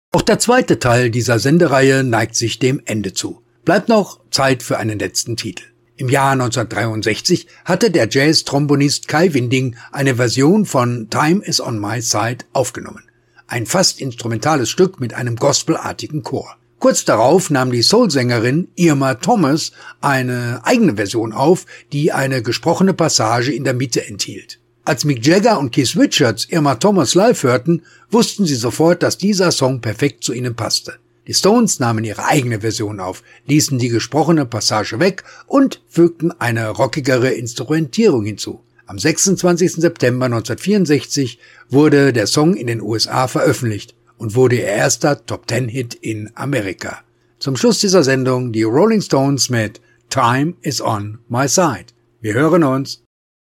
Auch der zweite Teil dieser Sendereihe neigt sich dem Ende zu. Bleibt noch Zeit für einen letzten Titel. Im Jahr 1963 hatte der Jazz-Trombonist Kai Winding eine Version von Time is on my side aufgenommen. Ein fast instrumentales Stück mit einem gospelartigen Chor. Kurz darauf nahm die Soul-Sängerin Irma Thomas eine eigene Version auf, die eine gesprochene Passage in der Mitte enthielt. Als Mick Jagger und Keith Richards Irma Thomas live hörten, wussten sie sofort, dass dieser Song perfekt zu ihnen passte. Die Stones nahmen ihre eigene Version auf, ließen die gesprochene Passage weg und fügten eine rockigere Instrumentierung hinzu. Am 26. September 1964 wurde der Song in den USA veröffentlicht und wurde ihr erster Top-10-Hit in Amerika. Zum Schluss dieser Sendung die Rolling Stones mit Time is on my side. Wir hören uns.